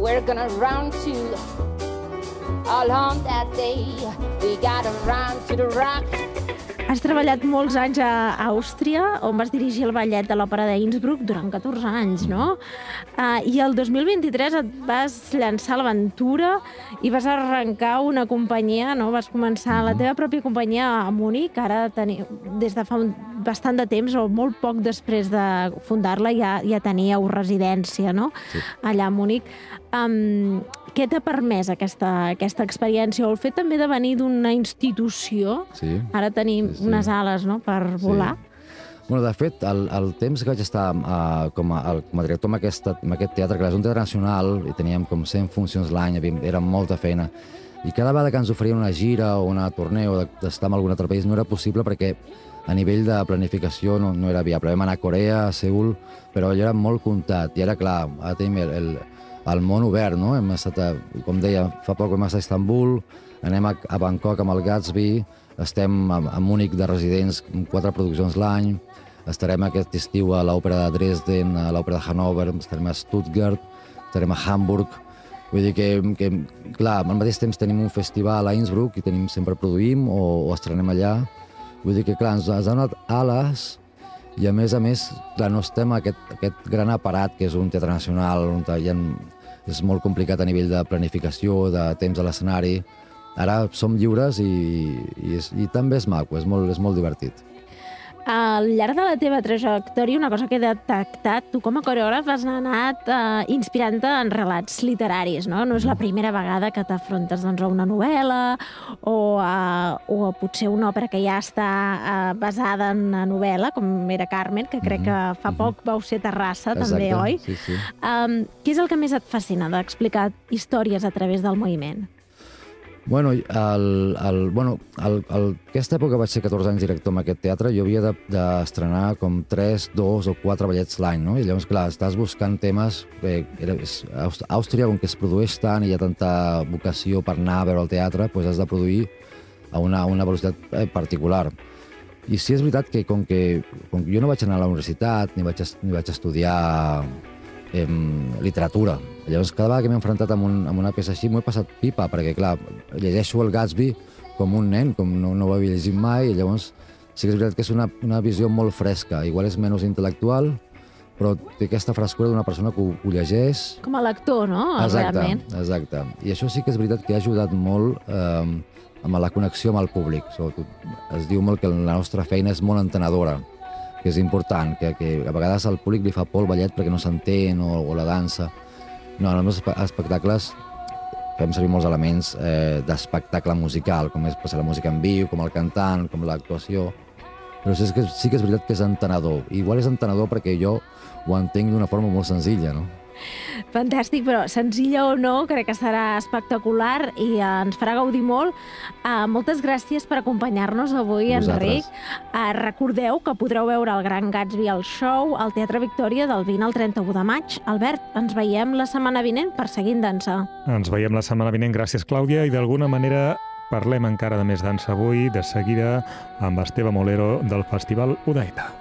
we're gonna run to. All on that day, we gotta run to the rock. Has treballat molts anys a Àustria, on vas dirigir el ballet de l'Òpera d'Innsbruck durant 14 anys, no? I el 2023 et vas llançar a l'aventura i vas arrencar una companyia, no? Vas començar la teva pròpia companyia a Múnich, ara des de fa bastant de temps, o molt poc després de fundar-la, ja teníeu residència, no? Sí. Allà a Múnich. Què t'ha permès aquesta experiència? O el fet també de venir d'una institució, ara tenim unes ales, no?, per volar. Bueno, de fet, el temps que vaig estar com a director en aquest teatre, que és un teatre nacional, i teníem com 100 funcions l'any, era molta feina, i cada vegada que ens oferien una gira o una tournée o d'estar en algun altre país no era possible perquè a nivell de planificació no era viable. Vam anar a Corea, a Seul, però allò era molt comptat, i ara, clar, ara tenim el món obert, no? Hem estat, com deia, fa poc vam estar a Istanbul, anem a Bangkok amb el Gatsby, estem a Múnich de residents amb 4 produccions l'any, estarem aquest estiu a l'Òpera de Dresden, a l'Òpera de Hannover, estarem a Stuttgart, estarem a Hamburg. Vull dir que clar, al mateix temps tenim un festival a Innsbruck i sempre produïm o estrenem allà. Vull dir que, clar, ens ha donat ales. I a més, clar, no estem a aquest gran aparat que és un teatre nacional, on és molt complicat a nivell de planificació, de temps a l'escenari. Ara som lliures i també és maco, és molt divertit. Al llarg de la teva trajectòria, una cosa que he detectat, tu com a coreògraf has anat inspirant-te en relats literaris, no? No és la primera vegada que t'afrontes a una novel·la o potser una òpera que ja està basada en una novel·la, com era Carmen, que crec que fa poc vau ser a Terrassa, també, oi? Sí. Què és el que més et fascina d'explicar històries a través del moviment? Bueno, aquesta època vaig ser 14 anys director en aquest teatre, jo havia d'estrenar com 3, 2 o 4 ballets l'any, no? I llavors, clar, estàs buscant temes... Àustria, com que es produeix tant i hi ha tanta vocació per anar a veure el teatre, doncs has de produir a una velocitat particular. I sí, és veritat que com que jo no vaig anar a la universitat ni vaig estudiar literatura. Llavors, cada vegada que m'he enfrontat amb una peça així, m'ho he passat pipa, perquè, clar, llegeixo el Gatsby com un nen, com no ho havia llegit mai, i llavors sí que és veritat que és una visió molt fresca. Igual és menys intel·lectual, però té aquesta frescura d'una persona que ho llegeix. Com a lector, no? Realment. Exacte. I això sí que és veritat que ha ajudat molt amb la connexió amb el públic. Es diu molt que la nostra feina és molt entenedora, que és important, que a vegades al públic li fa por el ballet perquè no s'entén o la dansa. No, en els meus espectacles fem servir molts elements d'espectacle musical, com és la música en viu, com el cantant, com l'actuació. Però sí que és veritat que és entenedor. Igual és entenedor perquè jo ho entenc d'una forma molt senzilla, no? Fantàstic, però senzilla o no, crec que serà espectacular i ens farà gaudir molt. Moltes gràcies per acompanyar-nos avui, Enric. Recordeu que podreu veure el Gran Gatsby al show al Teatre Victòria del 20 al 31 de maig. Albert, ens veiem la setmana vinent per seguir en dansa. Ens veiem la setmana vinent, gràcies, Clàudia, i d'alguna manera parlem encara de més dansa avui, de seguida amb Esteve Molero del Festival Udaeta.